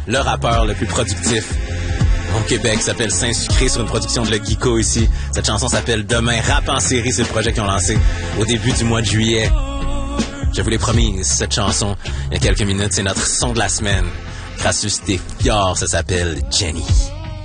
le rappeur le plus productif au Québec, s'appelle Saint-Sucré, sur une production de Le Geeko ici. Cette chanson s'appelle Demain, rap en série, c'est le projet qu'ils ont lancé au début du mois de juillet. Je vous l'ai promis, cette chanson, il y a quelques minutes, c'est notre son de la semaine. Crassus des Fjords, ça s'appelle Jenny.